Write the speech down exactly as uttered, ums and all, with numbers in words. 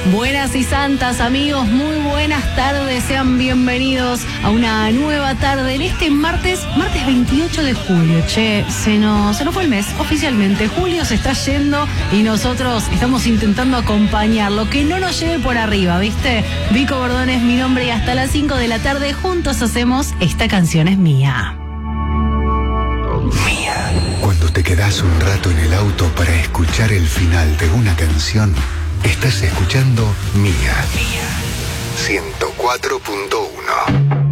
Buenas y santas, amigos, muy buenas tardes, sean bienvenidos a una nueva tarde en este martes, martes veintiocho de julio. Che, se nos, se nos fue el mes, oficialmente, julio se está yendo y nosotros estamos intentando acompañarlo, que no nos lleve por arriba, ¿viste? Vico Bordón es mi nombre y hasta las cinco de la tarde juntos hacemos Esta Canción Es Mía. Mía. Cuando te quedás un rato en el auto para escuchar el final de una canción, estás escuchando Mía. Mía. ciento cuatro punto uno.